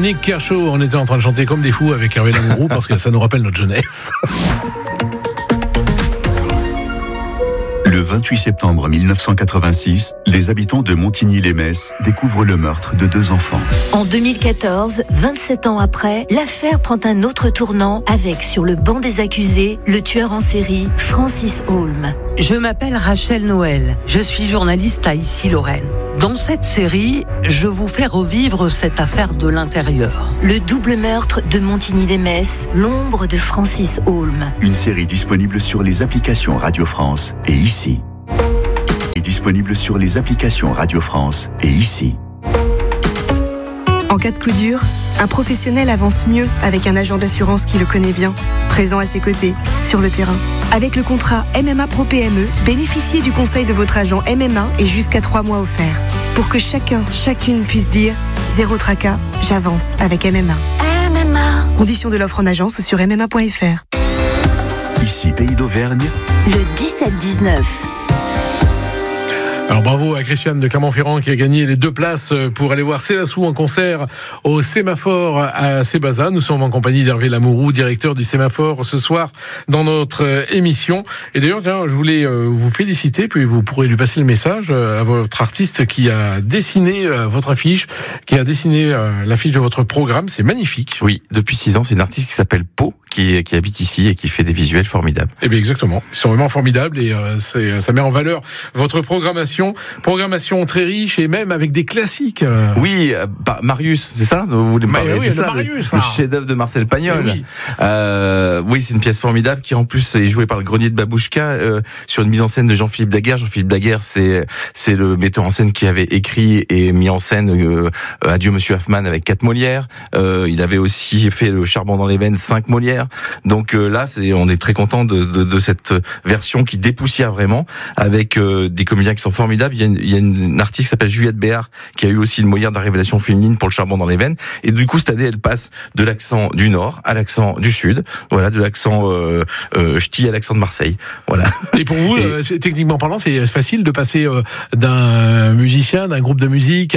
Nick Kershaw. On était en train de chanter comme des fous avec Hervé Lamoureux parce que ça nous rappelle notre jeunesse. Le 28 septembre 1986, les habitants de Montigny-lès-Metz découvrent le meurtre de 2 enfants. En 2014, 27 ans après, l'affaire prend un autre tournant avec, sur le banc des accusés, le tueur en série Francis Holm. Je m'appelle Rachel Noël, je suis journaliste à Issy-Lorraine. Dans cette série, je vous fais revivre cette affaire de l'intérieur. Le double meurtre de Montigny-lès-Metz, l'ombre de Francis Holm. Une série disponible sur les applications Radio France et Ici. Et disponible sur les applications Radio France et Ici. En cas de coup dur, un professionnel avance mieux avec un agent d'assurance qui le connaît bien, présent à ses côtés, sur le terrain. Avec le contrat MMA Pro PME, bénéficiez du conseil de votre agent MMA et jusqu'à 3 mois offerts. Pour que chacune puisse dire « Zéro tracas, j'avance avec MMA ». MMA. Conditions de l'offre en agence sur mma.fr. Ici, Pays d'Auvergne. Le 17-19. Alors bravo à Christiane de Clermont-Ferrand qui a gagné les 2 places pour aller voir Célassou en concert au Sémaphore à Sébaza. Nous sommes en compagnie d'Hervé Lamoureux, directeur du Sémaphore, ce soir dans notre émission. Et d'ailleurs, je voulais vous féliciter, puis vous pourrez lui passer le message à votre artiste qui a dessiné votre affiche, qui a dessiné l'affiche de votre programme. C'est magnifique. Oui, depuis 6 ans, c'est une artiste qui s'appelle Pau, qui habite ici et qui fait des visuels formidables. Eh bien exactement, ils sont vraiment formidables et ça met en valeur votre programmation très riche et même avec des classiques. Oui, Marius, c'est ça vous voulez parler, oui, c'est ça, Marius, le chef-d'œuvre de Marcel Pagnol. Oui. Oui, c'est une pièce formidable qui en plus est jouée par le Grenier de Babouchka sur une mise en scène de Jean-Philippe Daguerre. Jean-Philippe Daguerre, c'est le metteur en scène qui avait écrit et mis en scène Adieu Monsieur Hoffmann avec 4 Molières. Il avait aussi fait Le Charbon dans les veines, 5 Molières. Donc là, on est très content de cette version qui dépoussière vraiment avec des comédiens qui sont formidables. Il y a une artiste qui s'appelle Juliette Béard qui a eu aussi une Molière de la révélation féminine pour Le Charbon dans les veines. Et du coup, cette année, elle passe de l'accent du Nord à l'accent du Sud. Voilà, de l'accent ch'ti à l'accent de Marseille. Voilà. Et pour vous, techniquement parlant, c'est facile de passer d'un musicien, d'un groupe de musique